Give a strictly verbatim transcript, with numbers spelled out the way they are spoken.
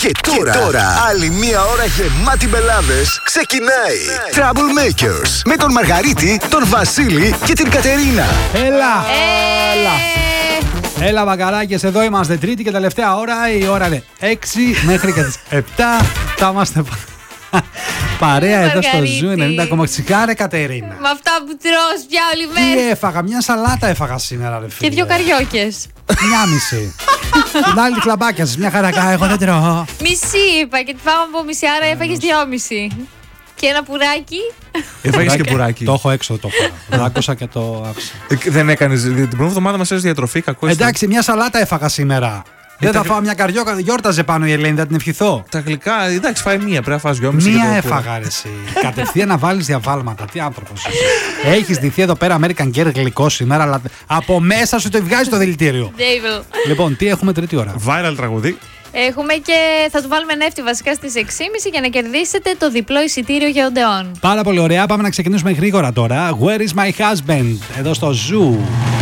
Και τώρα, και τώρα άλλη μία ώρα γεμάτη μπελάδες ξεκινάει. Troublemakers με τον Μαργαρίτη, τον Βασίλη και την Κατερίνα. Έλα! Ε... Έλα! Έλα μπαγκαράκες, εδώ είμαστε τρίτη και τελευταία ώρα. Η ώρα είναι έξι μέχρι και τις επτά. Θα είμαστε παρέα εδώ στο Ζου ενενήντα κόμμα έξι. Σιγάρε Κατερίνα. Με αυτά που τρως πια όλη μέρα. Τι έφαγα, μια σαλάτα έφαγα σήμερα ρε φίλε. Και δύο καριόκες. Μια μισή. Την άλλη φλαμπάκια σας, μια χαρακά, εγώ δεν τρώω. Μισή είπα και τη φάγαμε από μισή, άρα έφαγες δυόμιση. Και ένα πουράκι. Έφαγες και πουράκι. Το έχω έξω, το έχω. Το άκουσα και το άφησα. Δεν έκανες, την προηγούμενη εβδομάδα μας έδωσε διατροφή, κακό. Εντάξει, μια σαλάτα έφαγα σήμερα. Δεν θα φάω μια καριόκα, γιόρταζε πάνω η Ελένη, θα την ευχηθώ. Τα γλυκά, εντάξει, φάει μία, πρέπει να φας δυόμιση. Μία έφαγα ρε εσύ. Κατευθείαν να βάλεις διαβάλματα. Τι άνθρωπος είσαι. Έχεις ντυθεί εδώ πέρα American Girl γλυκό σήμερα, αλλά από μέσα σου το βγάζει το δηλητήριο. Λοιπόν, τι έχουμε τρίτη ώρα. Viral τραγουδί. Έχουμε και θα του βάλουμε νεύτη βασικά στις έξι και μισή για να κερδίσετε το διπλό εισιτήριο για Οντεόν. Πάρα πολύ ωραία, πάμε να ξεκινήσουμε γρήγορα τώρα. Where is my husband? Εδώ στο Zoo.